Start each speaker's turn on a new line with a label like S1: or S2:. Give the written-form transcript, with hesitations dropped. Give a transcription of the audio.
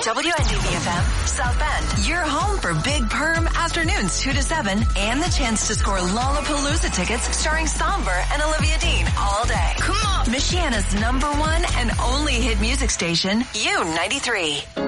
S1: WNDB-FM, South Bend. Your home for Big Perm afternoons 2 to 7 and the chance to score Lollapalooza tickets starring Somber and Olivia Dean all day. Come on. Michiana's #1 and only hit music station, U93.